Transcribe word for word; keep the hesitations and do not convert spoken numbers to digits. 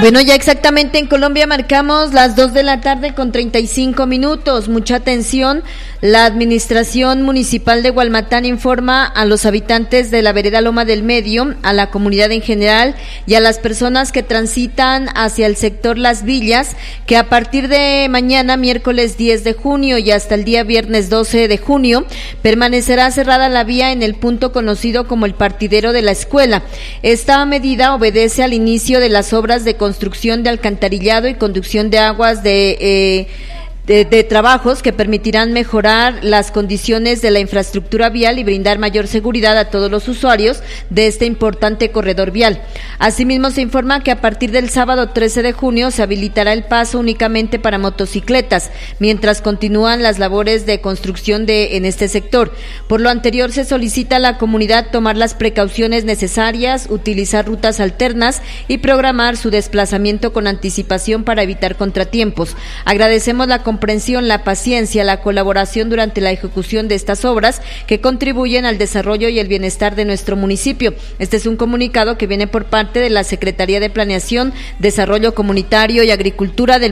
Bueno, ya exactamente en Colombia marcamos las dos de la tarde con treinta y cinco minutos. Mucha atención. La Administración Municipal de Gualmatán informa a los habitantes de la vereda Loma del Medio, a la comunidad en general y a las personas que transitan hacia el sector Las Villas que a partir de mañana, miércoles diez de junio y hasta el día viernes doce de junio, permanecerá cerrada la vía en el punto conocido como el partidero de la escuela. Esta medida obedece al inicio de las obras de construcción de alcantarillado y conducción de aguas de eh, De, de trabajos que permitirán mejorar las condiciones de la infraestructura vial y brindar mayor seguridad a todos los usuarios de este importante corredor vial. Asimismo, se informa que a partir del sábado trece de junio se habilitará el paso únicamente para motocicletas, mientras continúan las labores de construcción de en este sector. Por lo anterior, se solicita a la comunidad tomar las precauciones necesarias, utilizar rutas alternas y programar su desplazamiento con anticipación para evitar contratiempos. Agradecemos la comprensión, la paciencia, la colaboración durante la ejecución de estas obras que contribuyen al desarrollo y el bienestar de nuestro municipio. Este es un comunicado que viene por parte de la Secretaría de Planeación, Desarrollo Comunitario y Agricultura del